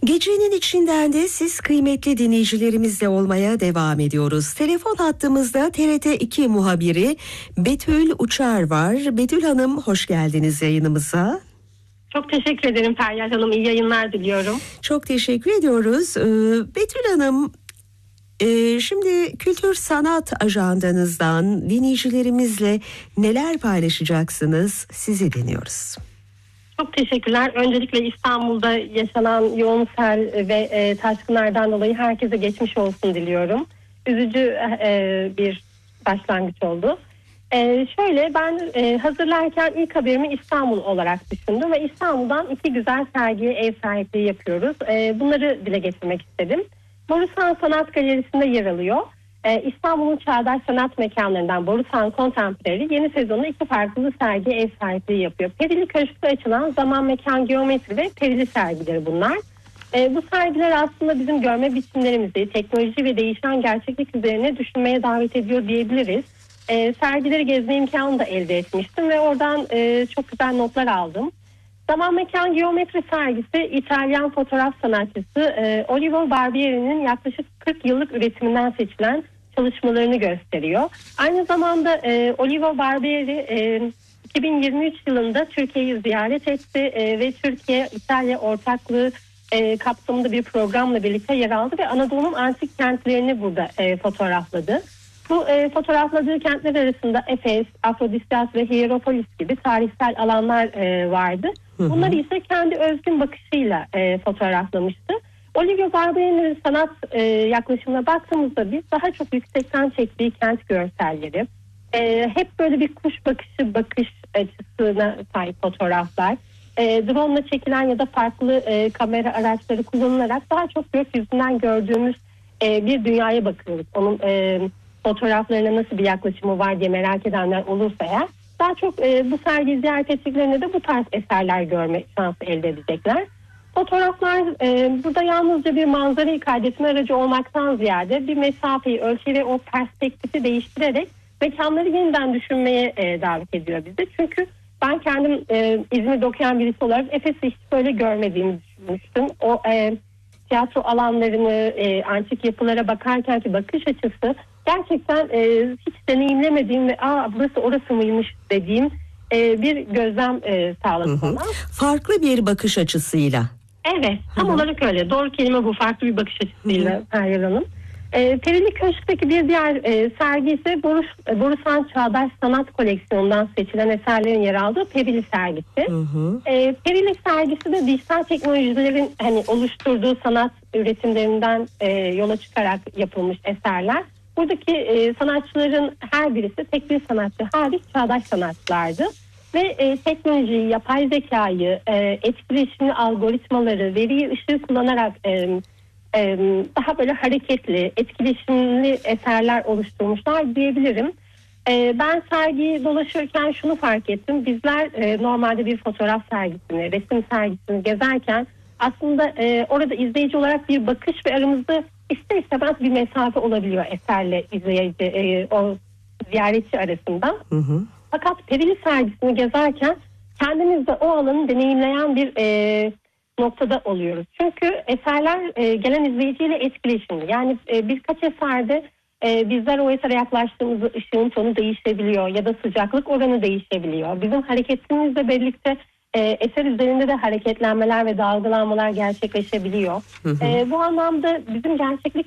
Gecenin içinden de siz kıymetli dinleyicilerimizle olmaya devam ediyoruz. Telefon hattımızda TRT2 muhabiri Betül Uçar var. Betül Hanım, hoş geldiniz yayınımıza. Çok teşekkür ederim Feryal Hanım. İyi yayınlar diliyorum. Çok teşekkür ediyoruz. Betül Hanım, şimdi kültür sanat ajandanızdan dinleyicilerimizle neler paylaşacaksınız? Sizi dinliyoruz. Çok teşekkürler. Öncelikle İstanbul'da yaşanan yoğun sel ve taşkınlardan dolayı herkese geçmiş olsun diliyorum. Üzücü bir başlangıç oldu. Şöyle ben hazırlarken ilk haberimi İstanbul olarak düşündüm ve İstanbul'dan iki güzel sergiye ev sahipliği yapıyoruz. Bunları dile getirmek istedim. Borusan Sanat Galerisi'nde yer alıyor. İstanbul'un çağdaş sanat mekanlarından Borusan Contemporary yeni sezonda iki farklı sergi ev sahipliği yapıyor. Perili Köşk'te açılan zaman, mekan, geometri ve perili sergileri bunlar. Bu sergiler aslında bizim görme biçimlerimizi, teknoloji ve değişen gerçeklik üzerine düşünmeye davet ediyor diyebiliriz. Sergileri gezme imkanı da elde etmiştim ve oradan çok güzel notlar aldım. Zaman, Mekan, Geometri sergisi İtalyan fotoğraf sanatçısı Olivo Barbieri'nin yaklaşık 40 yıllık üretiminden seçilen çalışmalarını gösteriyor. Aynı zamanda Olivo Barbieri 2023 yılında Türkiye'yi ziyaret etti ve Türkiye-İtalya ortaklığı kapsamında bir programla birlikte yer aldı ve Anadolu'nun antik kentlerini burada fotoğrafladı. Bu fotoğrafladığı kentler arasında Efes, Afrodisyas ve Hieropolis gibi tarihsel alanlar vardı. Bunları ise kendi özgün bakışıyla fotoğraflamıştı. Olivo Barbieri'nin sanat yaklaşımına baktığımızda biz daha çok yüksekten çektiği kent görselleri, hep böyle bir kuş bakış açısına sahip fotoğraflar, drone ile çekilen ya da farklı kamera araçları kullanılarak daha çok gökyüzünden gördüğümüz bir dünyaya bakıyoruz. Onun fotoğraflarına nasıl bir yaklaşımı var diye merak edenler olursa eğer, daha çok bu sergiyi ziyaret ettiklerinde de bu tarz eserler görme şansı elde edecekler. Fotoğraflar burada yalnızca bir manzarayı kaydetme aracı olmaktan ziyade bir mesafeyi, ölçeği ve o perspektifi değiştirerek mekanları yeniden düşünmeye davet ediyor bizi. Çünkü ben kendim İzmir'de okuyan birisi olarak Efes'i hiç böyle görmediğimi düşünmüştüm. O tiyatro alanlarını, antik yapılara bakarkenki bakış açısı gerçekten hiç deneyimlemediğim ve burası orası mıymış dediğim bir gözlem sağladı bana. Farklı bir bakış açısıyla. Evet, tam olarak öyle. Doğru kelime bu, farklı bir bakış açısıyla Feryal Hanım. Perili Köşk'teki bir diğer sergi ise Borusan Çağdaş Sanat Koleksiyonu'ndan seçilen eserlerin yer aldığı Perili sergisi. Perili sergisi de dijital teknolojilerin oluşturduğu sanat üretimlerinden yola çıkarak yapılmış eserler. Buradaki sanatçıların her birisi tek bir sanatçı hariç çağdaş sanatçılardı. Ve teknolojiyi, yapay zekayı, etkileşimli algoritmaları, veriyi, ışığı kullanarak daha böyle hareketli, etkileşimli eserler oluşturmuşlar diyebilirim. Ben sergiyi dolaşırken şunu fark ettim. Bizler normalde bir fotoğraf sergisini, resim sergisini gezerken aslında orada izleyici olarak bir bakış ve aramızda ister istemez bir mesafe olabiliyor eserle izleyici, o ziyaretçi arasında. Fakat Perili sergisini gezerken kendimiz de o alanı deneyimleyen bir noktada oluyoruz. Çünkü eserler gelen izleyiciyle etkileşimli. Yani birkaç eserde bizler o esere yaklaştığımızda ışığın tonu değişebiliyor ya da sıcaklık oranı değişebiliyor. Bizim hareketimizle birlikte eser üzerinde de hareketlenmeler ve dalgalanmalar gerçekleşebiliyor. Bu anlamda bizim gerçeklik